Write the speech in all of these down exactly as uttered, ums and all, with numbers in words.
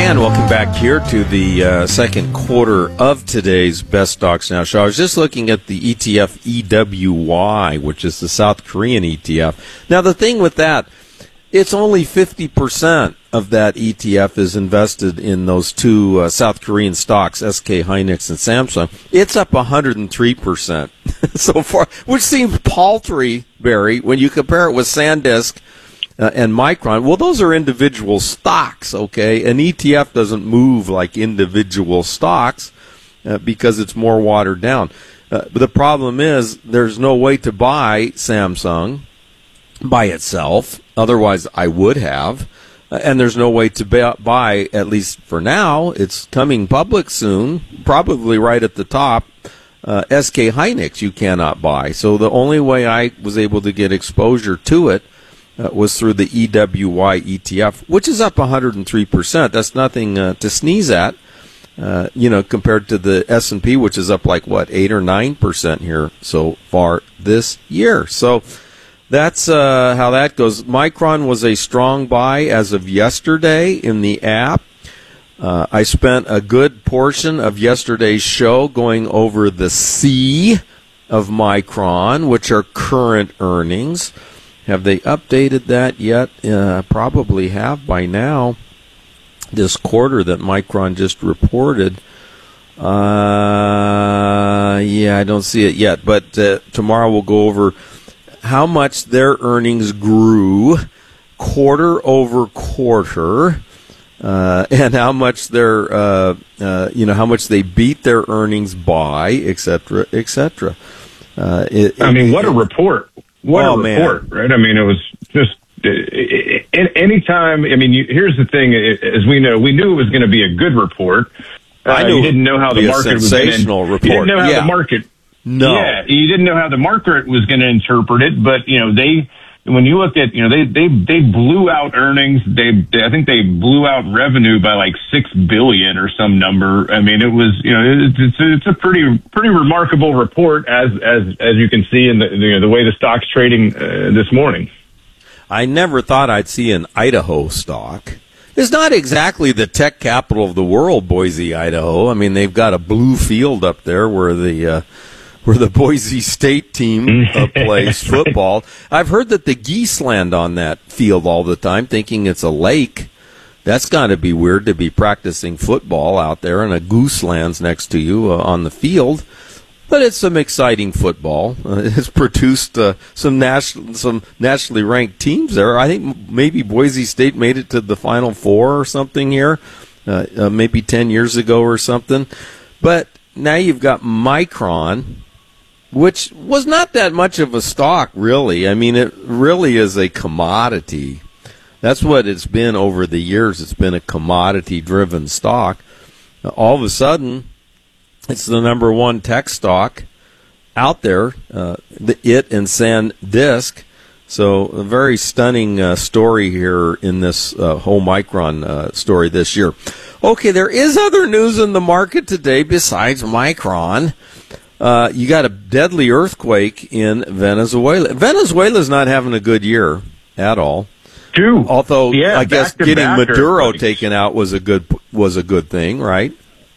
And welcome back here to the uh, second quarter of today's Best Stocks Now show. I was just looking at the E T F E W Y, which is the South Korean E T F. Now, the thing with that, it's only fifty percent of that E T F is invested in those two uh, South Korean stocks, S K Hynix and Samsung. It's up one hundred three percent so far, which seems paltry, Barry, when you compare it with SanDisk Uh, and Micron. Well, those are individual stocks, okay? An E T F doesn't move like individual stocks uh, because it's more watered down. Uh, but the problem is there's no way to buy Samsung by itself. Otherwise, I would have. Uh, and there's no way to buy, at least for now, it's coming public soon, probably right at the top, uh, S K Hynix you cannot buy. So the only way I was able to get exposure to it Uh, was through the E W Y E T F, which is up one hundred three percent. That's nothing uh, to sneeze at, uh, you know, compared to the S and P, which is up like, what, eight or nine percent here so far this year. So that's uh, how that goes. Micron was a strong buy as of yesterday in the app. Uh, I spent a good portion of yesterday's show going over the C of Micron, which are current earnings. Have they updated that yet? Uh, probably have by now. This quarter that Micron just reported. Uh, yeah, I don't see it yet. But uh, tomorrow we'll go over how much their earnings grew quarter over quarter, uh, and how much their, uh, uh, you know, how much they beat their earnings by, et cetera, et cetera. Uh, it, I mean, what a report. What oh, a report, man. right? I mean, it was just any time. I mean, you, here's the thing: as we know, we knew it was going to be a good report. Uh, I knew you didn't know how the market was going to. Sensational report. You didn't know how yeah. the market. No. Yeah, you didn't know how the market was going to interpret it, but you know they. When you look at, you know, they they they blew out earnings. They, they I think they blew out revenue by like six billion or some number. I mean, it was, you know, it's it's, it's a pretty pretty remarkable report as as as you can see in the you know, the way the stock's trading uh, this morning. I never thought I'd see an Idaho stock. It's not exactly the tech capital of the world, Boise, Idaho. I mean, they've got a blue field up there where the uh, where the Boise State team uh, plays football. I've heard that the geese land on that field all the time, thinking it's a lake. That's got to be weird to be practicing football out there and a goose lands next to you uh, on the field. But it's some exciting football. Uh, it's produced uh, some national, some nationally ranked teams there. I think maybe Boise State made it to the Final Four or something here, uh, uh, maybe ten years ago or something. But now you've got Micron, which was not that much of a stock, really. I mean, it really is a commodity. That's what it's been over the years. It's been a commodity-driven stock. All of a sudden, it's the number one tech stock out there, uh, the, it and SanDisk. So a very stunning uh, story here in this uh, whole Micron uh, story this year. Okay, there is other news in the market today besides Micron. Uh, you got a deadly earthquake in Venezuela. Venezuela's not having a good year at all. Two. Although yeah, I guess getting Maduro earthquakes. taken out was a good was a good thing, right?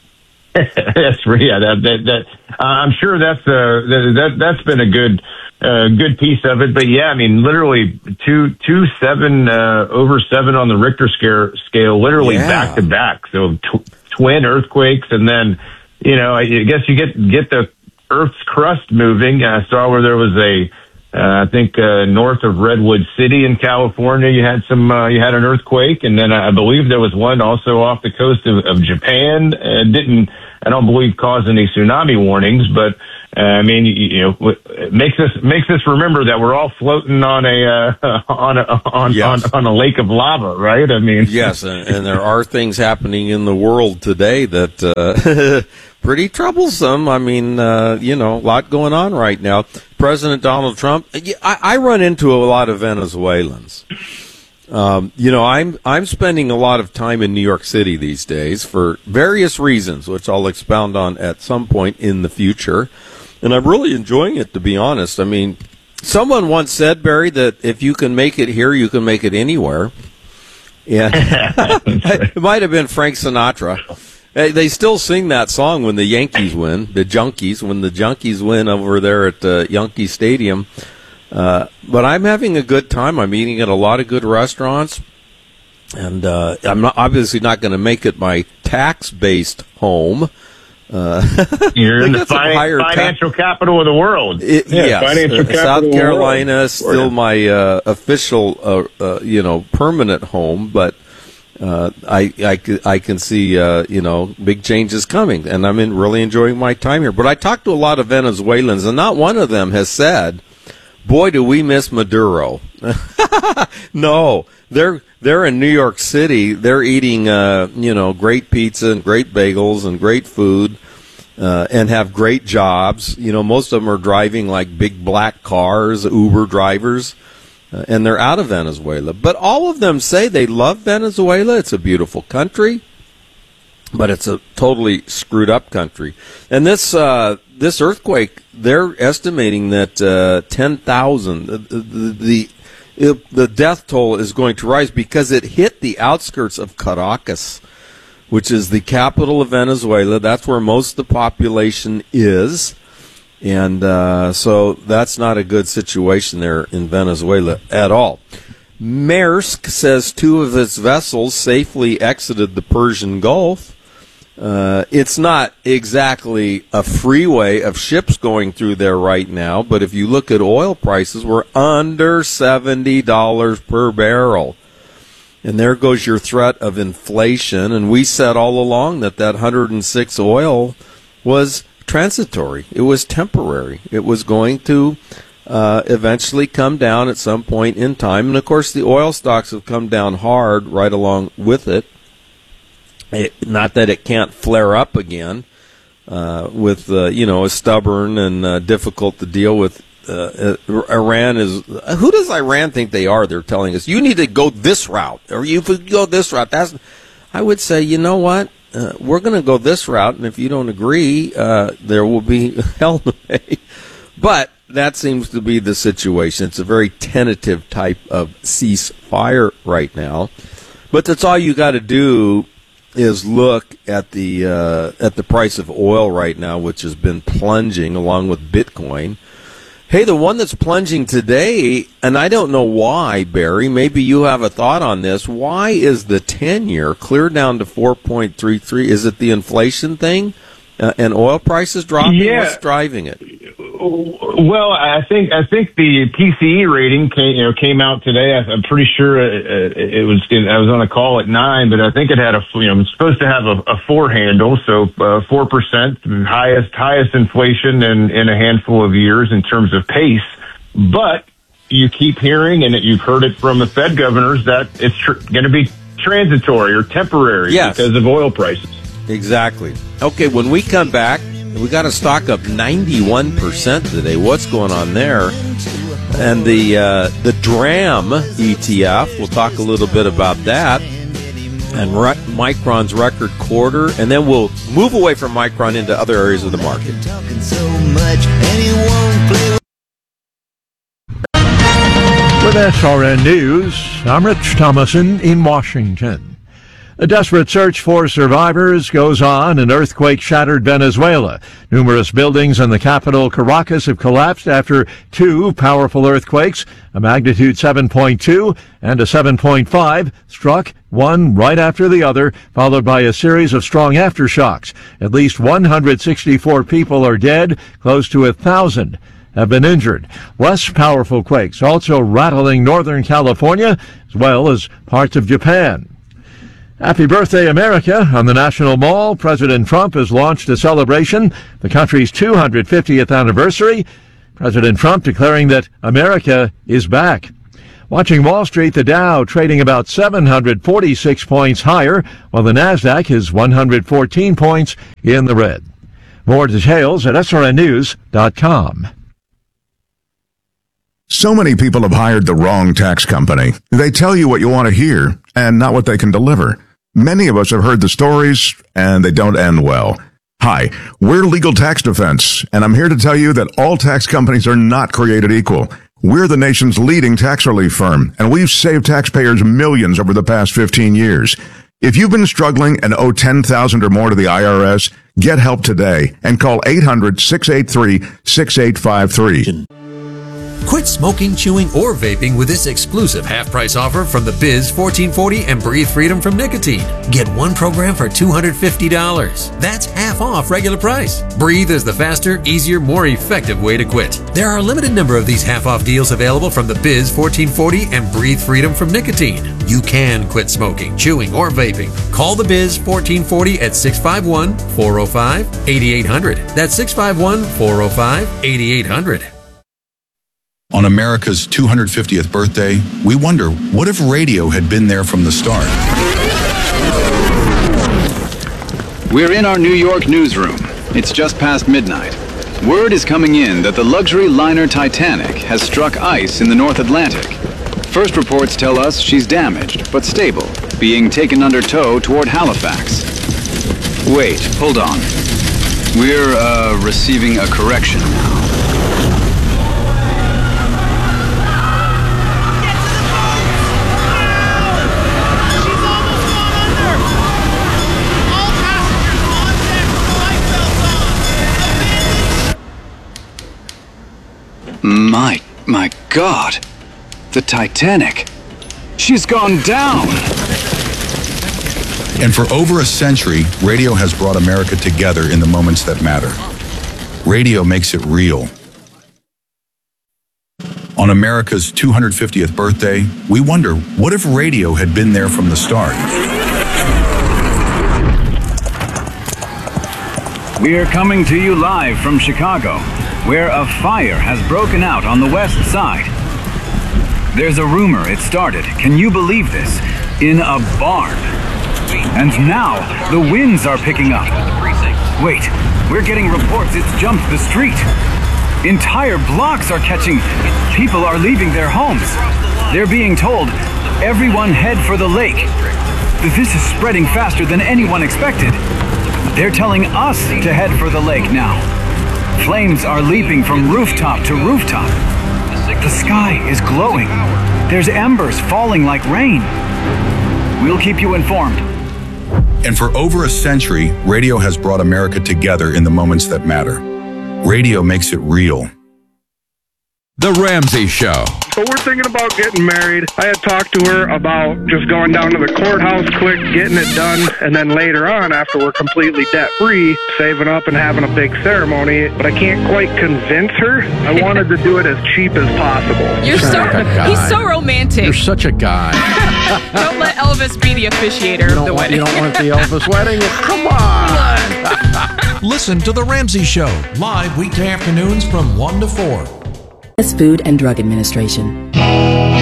That's yeah. That, that, that uh, I'm sure that's uh, that, that that's been a good uh, good piece of it. But yeah, I mean, literally two two seven uh, over seven on the Richter scale scale, literally Yeah. back to back. So tw- twin earthquakes, and then you know, I guess you get get the Earth's crust moving. I saw where there was a, uh, I think uh, north of Redwood City in California, you had some, uh, you had an earthquake, and then I believe there was one also off the coast of, of Japan. Uh, didn't, I don't believe, cause any tsunami warnings, but uh, I mean, you, you know, it makes us makes us remember that we're all floating on a uh, on a on, Yes. on on a lake of lava, right? I mean, Yes, and, and there are things happening in the world today that uh, pretty troublesome. I mean, uh, you know, a lot going on right now. President Donald Trump. I, I run into a lot of Venezuelans. Um, you know, I'm I'm spending a lot of time in New York City these days for various reasons, which I'll expound on at some point in the future. And I'm really enjoying it, to be honest. I mean, someone once said, Barry, that if you can make it here, you can make it anywhere. Yeah, it might have been Frank Sinatra. They, they still sing that song when the Yankees win, the Junkies, when the Junkies win over there at uh, Yankee Stadium. Uh, but I'm having a good time. I'm eating at a lot of good restaurants. And uh, I'm not, obviously not going to make it my tax-based home. Uh, You're in the finan- financial ta- capital of the world. It, yeah, yes, financial uh, capital South Carolina is still my uh, official, uh, uh, you know, permanent home. But uh, I, I, I can see, uh, you know, big changes coming, and I'm in, really enjoying my time here. But I talked to a lot of Venezuelans, and not one of them has said, "Boy, do we miss Maduro." No, they're they're in New York City. They're eating, uh, you know, great pizza and great bagels and great food, uh, and have great jobs. You know, most of them are driving like big black cars, Uber drivers, uh, and they're out of Venezuela. But all of them say they love Venezuela. It's a beautiful country, but it's a totally screwed up country. And this uh, this earthquake, they're estimating that uh, ten thousand, the, the, the It, the death toll is going to rise because it hit the outskirts of Caracas, which is the capital of Venezuela. That's where most of the population is. And uh, so that's not a good situation there in Venezuela at all. Maersk says two of its vessels safely exited the Persian Gulf. Uh, it's not exactly a freeway of ships going through there right now, but if you look at oil prices, we're under seventy dollars per barrel. And there goes your threat of inflation. And we said all along that that one hundred six oil was transitory. It was temporary. It was going to uh, eventually come down at some point in time. And, of course, the oil stocks have come down hard right along with it. It, not that it can't flare up again uh, with, uh, you know, a stubborn and uh, difficult to deal with. Uh, uh, Iran is, who does Iran think they are? They're telling us, you need to go this route, or you go this route. That's, I would say, you know what? Uh, we're going to go this route, and if you don't agree, uh, there will be hell to pay. But that seems to be the situation. It's a very tentative type of ceasefire right now. But that's all you got to do is look at the uh, at the price of oil right now, which has been plunging along with Bitcoin. Hey, the one that's plunging today, and I don't know why, Barry, maybe you have a thought on this. Why is the ten-year clear down to four point three three? Is it the inflation thing uh, and oil prices dropping? Yeah. What's driving it? Well, I think I think the P C E rating came, you know, came out today. I'm pretty sure it, it was. I was on a call at nine, but I think it had a. You know, it's supposed to have a, a four handle, so four uh, percent, highest highest inflation in in a handful of years in terms of pace. But you keep hearing, and you've heard it from the Fed governors, that it's tr- going to be transitory or temporary yes. because of oil prices. Exactly. Okay, when we come back, we got a stock up ninety-one percent today. What's going on there? And the uh, the DRAM E T F, we'll talk a little bit about that. And Re- Micron's record quarter. And then we'll move away from Micron into other areas of the market. With S R N News, I'm Rich Thomason in Washington. A desperate search for survivors goes on in earthquake-shattered Venezuela. Numerous buildings in the capital, Caracas, have collapsed after two powerful earthquakes, a magnitude seven point two and a seven point five, struck one right after the other, followed by a series of strong aftershocks. At least one hundred sixty-four people are dead, close to a thousand have been injured. Less powerful quakes also rattling Northern California, as well as parts of Japan. Happy birthday, America. On the National Mall, President Trump has launched a celebration, the country's two hundred fiftieth anniversary. President Trump declaring that America is back. Watching Wall Street, the Dow trading about seven hundred forty-six points higher, while the Nasdaq is one hundred fourteen points in the red. More details at S R N news dot com. So many people have hired the wrong tax company. They tell you what you want to hear and not what they can deliver. Many of us have heard the stories, and they don't end well. Hi, we're Legal Tax Defense, and I'm here to tell you that all tax companies are not created equal. We're the nation's leading tax relief firm, and we've saved taxpayers millions over the past fifteen years. If you've been struggling and owe ten thousand dollars or more to the I R S, get help today and call eight hundred, six eight three, six eight five three. Quit smoking, chewing, or vaping with this exclusive half-price offer from the Biz fourteen forty and Breathe Freedom from Nicotine. Get one program for two hundred fifty dollars. That's half off regular price. Breathe is the faster, easier, more effective way to quit. There are a limited number of these half-off deals available from the Biz fourteen forty and Breathe Freedom from Nicotine. You can quit smoking, chewing, or vaping. Call the Biz fourteen forty at six five one, four oh five, eight eight hundred. That's six five one, four oh five, eight eight hundred. On America's two hundred fiftieth birthday, we wonder, what if radio had been there from the start? We're in our New York newsroom. It's just past midnight. Word is coming in that the luxury liner Titanic has struck ice in the North Atlantic. First reports tell us she's damaged, but stable, being taken under tow toward Halifax. Wait, hold on. We're, uh, receiving a correction now. My, my God, the Titanic, she's gone down. And for over a century, radio has brought America together in the moments that matter. Radio makes it real. On America's two hundred fiftieth birthday, we wonder, what if radio had been there from the start? We're coming to you live from Chicago, where a fire has broken out on the west side. There's a rumor it started, can you believe this, in a barn. And now, the winds are picking up. Wait, we're getting reports it's jumped the street. Entire blocks are catching. People are leaving their homes. They're being told, everyone head for the lake. This is spreading faster than anyone expected. They're telling us to head for the lake now. Flames are leaping from rooftop to rooftop. The sky is glowing. There's embers falling like rain. We'll keep you informed. And for over a century, radio has brought America together in the moments that matter. Radio makes it real. The Ramsey Show. So we're thinking about getting married. I had talked to her about just going down to the courthouse quick, getting it done, and then later on, after we're completely debt-free, saving up and having a big ceremony. But I can't quite convince her. I wanted to do it as cheap as possible. You're so, he's so romantic. You're such a guy. Don't let Elvis be the officiator of the want, wedding. You don't want the Elvis wedding? Come on. Listen to The Ramsey Show, live weekday afternoons from one to four. Food and Drug Administration.